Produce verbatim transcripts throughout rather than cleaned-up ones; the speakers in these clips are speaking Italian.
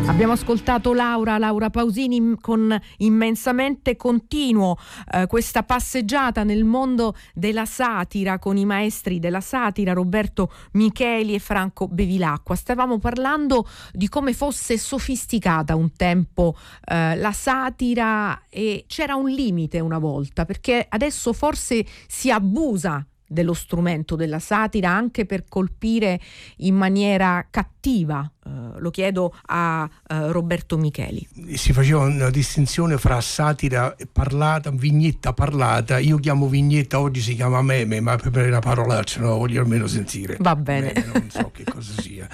Abbiamo ascoltato Laura, Laura Pausini con Immensamente. Continuo eh, questa passeggiata nel mondo della satira con i maestri della satira Roberto Micheli e Franco Bevilacqua. Stavamo parlando di come fosse sofisticata un tempo eh, la satira, e c'era un limite una volta, perché adesso forse si abusa dello strumento della satira anche per colpire in maniera cattiva. Uh, lo chiedo a uh, Roberto Micheli. Si faceva una distinzione fra satira parlata, vignetta parlata. Io chiamo vignetta, oggi si chiama meme, ma per me è una parolaccia, non la voglio almeno sentire. Va bene. Meme, non so che cosa sia.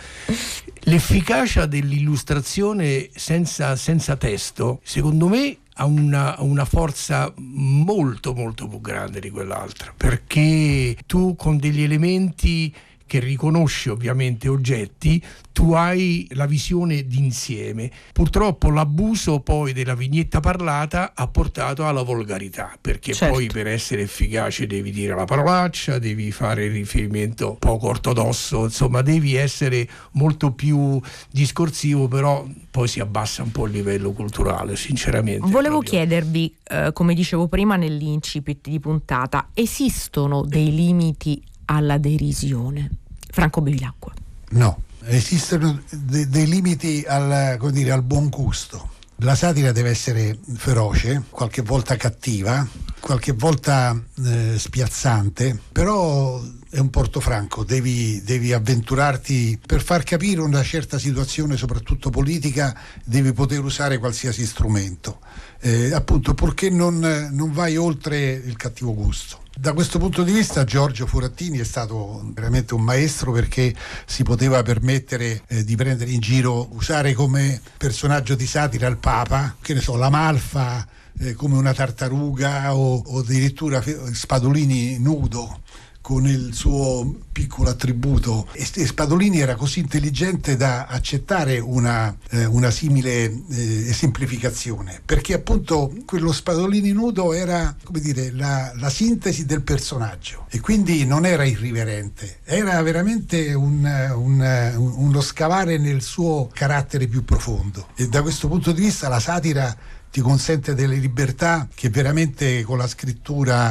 L'efficacia dell'illustrazione senza, senza testo, secondo me, ha una, una forza molto molto più grande di quell'altra, perché tu con degli elementi che riconosci ovviamente oggetti, tu hai la visione d'insieme. Purtroppo l'abuso poi della vignetta parlata ha portato alla volgarità, perché certo. Poi per essere efficace devi dire la parolaccia, devi fare riferimento poco ortodosso, insomma devi essere molto più discorsivo, però poi si abbassa un po' il livello culturale, sinceramente. Volevo proprio. chiedervi, eh, come dicevo prima nell'incipit di puntata, esistono dei limiti alla derisione? Franco Bevilacqua. No, esistono de- dei limiti al, come dire, al buon gusto. La satira deve essere feroce, qualche volta cattiva, qualche volta eh, spiazzante, però è un portofranco, devi, devi avventurarti per far capire una certa situazione, soprattutto politica, devi poter usare qualsiasi strumento, eh, appunto purché non, non vai oltre il cattivo gusto. Da questo punto di vista Giorgio Furattini è stato veramente un maestro, perché si poteva permettere eh, di prendere in giro, usare come personaggio di satira il Papa, che ne so, la Malfa eh, come una tartaruga, o, o addirittura Spadolini nudo con il suo piccolo attributo, e Spadolini era così intelligente da accettare una, eh, una simile eh, esemplificazione, perché appunto quello Spadolini nudo era, come dire, la, la sintesi del personaggio, e quindi non era irriverente, era veramente un, un, uno scavare nel suo carattere più profondo, e da questo punto di vista la satira ti consente delle libertà che veramente con la scrittura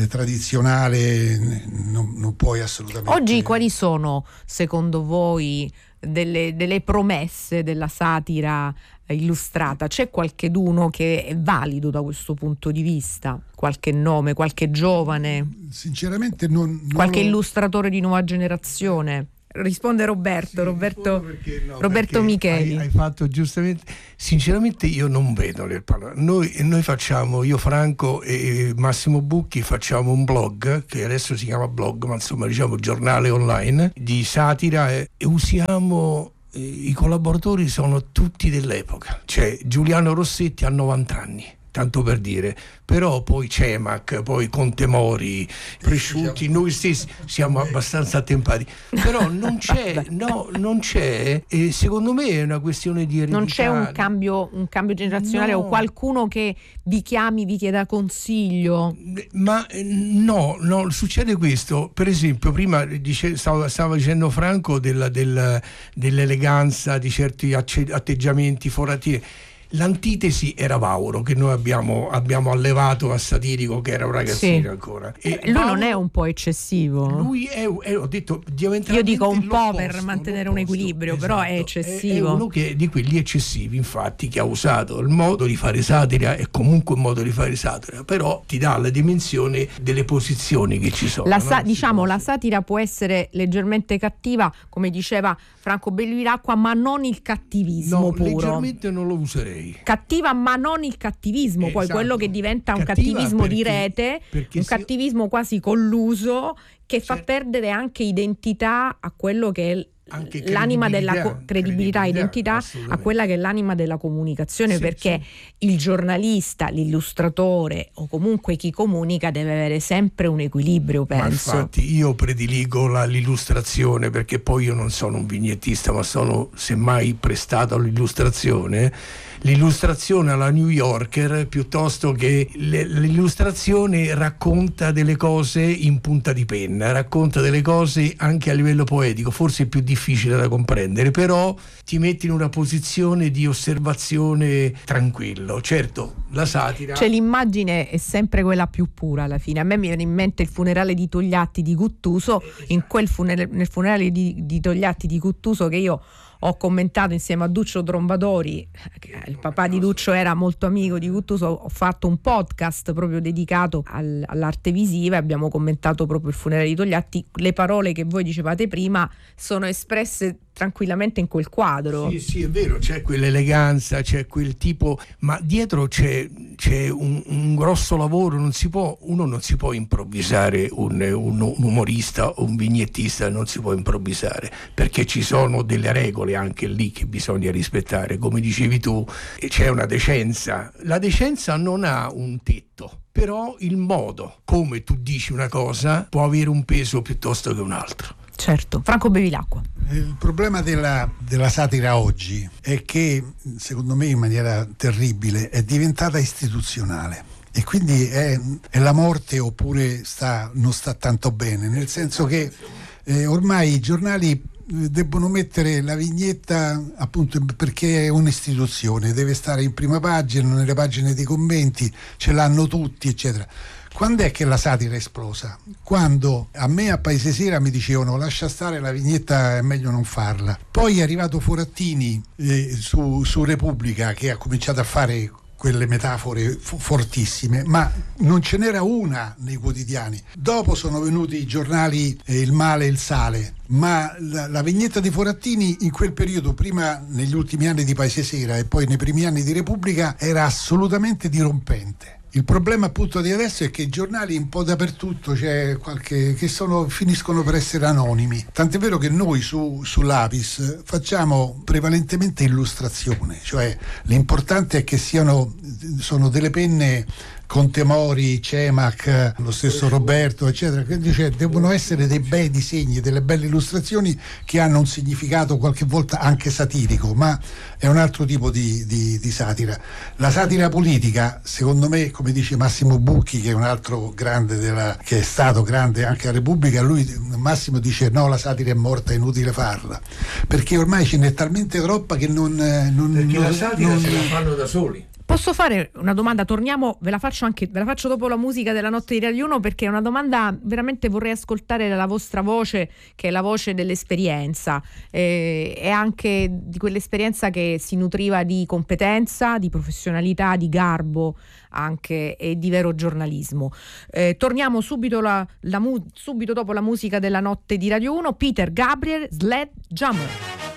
tradizionale non, non puoi assolutamente. Oggi quali sono secondo voi delle, delle promesse della satira illustrata? C'è qualcheduno che è valido da questo punto di vista? Qualche nome, qualche giovane? Sinceramente non, non qualche lo... illustratore di nuova generazione? Risponde Roberto, sì, Roberto, perché, no, Roberto Micheli. Hai, hai fatto giustamente. Sinceramente io non vedo nel parlare. Noi, noi facciamo, io Franco e Massimo Bucchi facciamo un blog che adesso si chiama blog, ma insomma diciamo giornale online di satira, e, e usiamo, eh, i collaboratori sono tutti dell'epoca. Cioè Giuliano Rossetti ha novanta anni, tanto per dire, però poi Cemac, poi Contemori, Presciutti, noi stessi siamo abbastanza attempati, però non c'è, no, non c'è, e secondo me è una questione di eredità. Non c'è un cambio, un cambio generazionale, no. O qualcuno che vi chiami, vi chieda consiglio? Ma no, no, succede questo. Per esempio, prima dice, stava, stava dicendo Franco della, della, dell'eleganza di certi atteggiamenti foratini. L'antitesi era Vauro, che noi abbiamo, abbiamo allevato a satirico, che era un ragazzino, sì. Ancora. E lui Vauro, non è un po' eccessivo? Lui è, è ho detto, io dico un po' per mantenere un equilibrio, esatto, però è eccessivo. È, è uno che, di quelli eccessivi, infatti, che ha usato il modo di fare satira, è comunque un modo di fare satira, però ti dà la dimensione delle posizioni che ci sono. La sa- no? Diciamo, la satira può essere leggermente cattiva, come diceva Franco Bevilacqua, ma non il cattivismo no, puro. Leggermente non lo userei. Cattiva, ma non il cattivismo, eh, poi esatto. Quello che diventa un cattiva cattivismo perché, di rete, un si... cattivismo quasi colluso, che fa certo. Perdere anche identità a quello che è anche l'anima della co- credibilità, credibilità identità a quella che è l'anima della comunicazione, sì, perché sì. Il giornalista, l'illustratore o comunque chi comunica deve avere sempre un equilibrio, penso. Ma infatti io prediligo la, l'illustrazione, perché poi io non sono un vignettista, ma sono semmai prestato all'illustrazione. L'illustrazione alla New Yorker, piuttosto che le, l'illustrazione racconta delle cose in punta di penna, racconta delle cose anche a livello poetico, forse è più difficile difficile da comprendere, però ti metti in una posizione di osservazione tranquillo. Certo, la satira, cioè l'immagine è sempre quella più pura alla fine. A me mi viene in mente il funerale di Togliatti di Guttuso, in quel funer- nel funerale di, di Togliatti di Guttuso, che io ho commentato insieme a Duccio Trombadori, il papà di Duccio era molto amico di Guttuso, ho fatto un podcast proprio dedicato al, all'arte visiva e abbiamo commentato proprio il funerale di Togliatti. Le parole che voi dicevate prima sono espresse tranquillamente in quel quadro. Sì, sì, è vero, c'è quell'eleganza, c'è quel tipo, ma dietro c'è, c'è un, un grosso lavoro, non si può, uno non si può improvvisare, un, un, un umorista o un vignettista non si può improvvisare, perché ci sono delle regole anche lì che bisogna rispettare, come dicevi tu, c'è una decenza. La decenza non ha un tetto, però il modo come tu dici una cosa può avere un peso piuttosto che un altro. Certo. Franco Bevilacqua. Il problema della, della satira oggi è che, secondo me in maniera terribile, è diventata istituzionale e quindi è, è la morte, oppure sta, non sta tanto bene, nel senso che eh, ormai i giornali debbono mettere la vignetta, appunto, perché è un'istituzione, deve stare in prima pagina, nelle pagine dei commenti, ce l'hanno tutti, eccetera. Quando è che la satira è esplosa? Quando a me a Paese Sera mi dicevano lascia stare la vignetta, è meglio non farla. Poi è arrivato Forattini eh, su, su Repubblica, che ha cominciato a fare quelle metafore f- fortissime, ma non ce n'era una nei quotidiani. Dopo sono venuti i giornali eh, Il Male e il Sale, ma la, la vignetta di Forattini in quel periodo, prima negli ultimi anni di Paese Sera e poi nei primi anni di Repubblica, era assolutamente dirompente. Il problema appunto di adesso è che i giornali un po' dappertutto c'è qualche che sono, finiscono per essere anonimi. Tant'è vero che noi su, su Lapis facciamo prevalentemente illustrazione, cioè l'importante è che siano sono delle penne Contemori, Cemac, lo stesso Roberto, eccetera, quindi cioè, devono essere dei bei disegni, delle belle illustrazioni che hanno un significato qualche volta anche satirico, ma è un altro tipo di, di, di satira. La satira politica, secondo me, come dice Massimo Bucchi, che è un altro grande della, che è stato grande anche a Repubblica, lui Massimo dice no, la satira è morta, è inutile farla, perché ormai ce n'è talmente troppa che non... non perché non, la satira non, se la fanno da soli. Posso fare una domanda? Torniamo, ve la faccio anche, ve la faccio dopo la musica della notte di Radio uno, perché è una domanda, veramente vorrei ascoltare la vostra voce, che è la voce dell'esperienza, eh, e anche di quell'esperienza che si nutriva di competenza, di professionalità, di garbo anche, e di vero giornalismo. Eh, torniamo subito, la, la mu- subito dopo la musica della notte di Radio uno. Peter Gabriel, Sledgehammer.